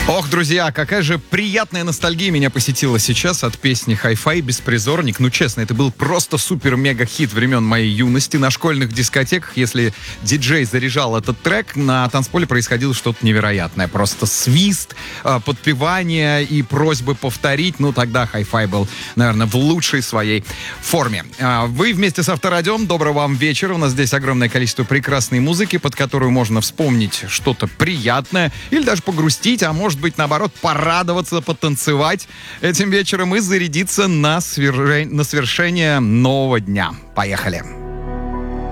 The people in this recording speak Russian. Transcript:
Ох, друзья, какая же приятная ностальгия меня посетила сейчас от песни Hi-Fi «Беспризорник». Ну, честно, это был просто супер-мега-хит времен моей юности. На школьных дискотеках, если диджей заряжал этот трек, на танцполе происходило что-то невероятное. Просто свист, подпевание и просьбы повторить. Ну, тогда Hi-Fi был, наверное, в лучшей своей форме. Вы вместе с Авторадиом. Доброго вам вечера. У нас здесь огромное количество прекрасной музыки, под которую можно вспомнить что-то приятное или даже погрустить, а может быть, наоборот, порадоваться, потанцевать этим вечером и зарядиться на свершение нового дня. Поехали!